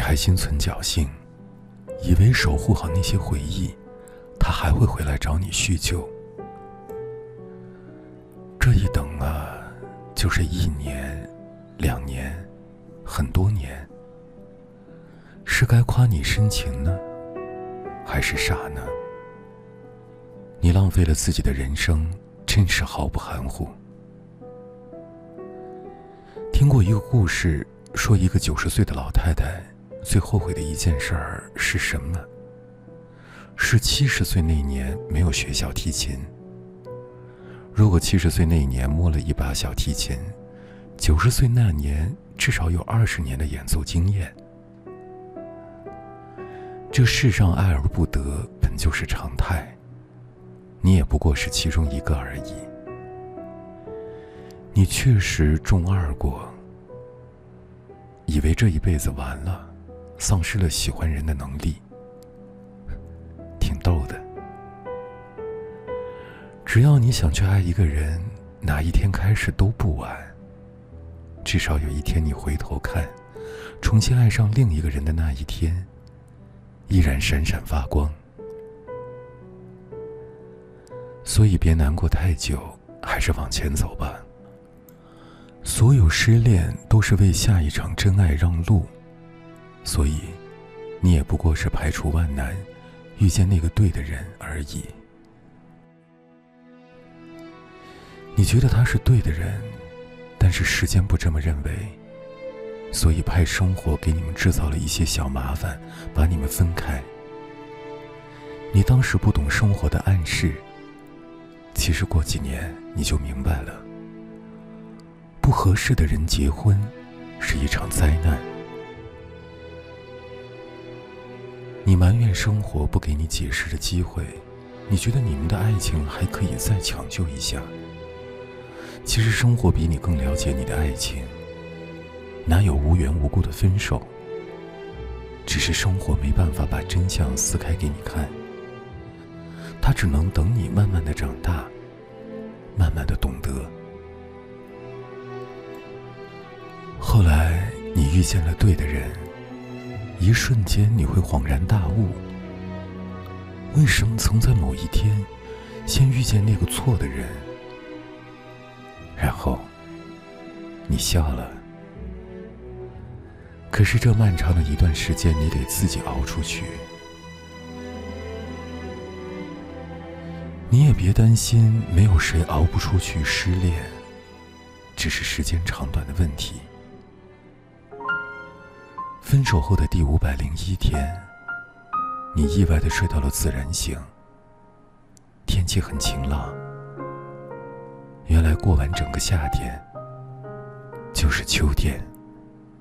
还心存侥幸，以为守护好那些回忆，他还会回来找你叙旧。这一等啊，就是1年、2年，很多年。是该夸你深情呢，还是傻呢？你浪费了自己的人生，真是毫不含糊。听过一个故事，说一个90岁的老太太最后悔的一件事儿是什么？是70岁那年没有学小提琴。如果70岁那年摸了一把小提琴，90岁那年至少有20年的演奏经验。这世上爱而不得本就是常态，你也不过是其中一个而已。你确实中2过，以为这一辈子完了，丧失了喜欢人的能力，挺逗的。只要你想去爱一个人，哪一天开始都不晚。至少有一天你回头看，重新爱上另一个人的那一天，依然闪闪发光。所以别难过太久，还是往前走吧。所有失恋都是为下一场真爱让路，所以你也不过是排除万难，遇见那个对的人而已。你觉得他是对的人，但是时间不这么认为，所以派生活给你们制造了一些小麻烦，把你们分开。你当时不懂生活的暗示，其实过几年你就明白了，不合适的人结婚是一场灾难。你埋怨生活不给你解释的机会，你觉得你们的爱情还可以再抢救一下。其实生活比你更了解你的爱情，哪有无缘无故的分手？只是生活没办法把真相撕开给你看，它只能等你慢慢的长大，慢慢的懂得。后来你遇见了对的人，一瞬间你会恍然大悟，为什么曾在某一天先遇见那个错的人，然后你笑了。可是这漫长的一段时间，你得自己熬出去。你也别担心，没有谁熬不出去失恋，只是时间长短的问题。分手后的第501天，你意外地睡到了自然醒，天气很晴朗。原来过完整个夏天，就是秋天。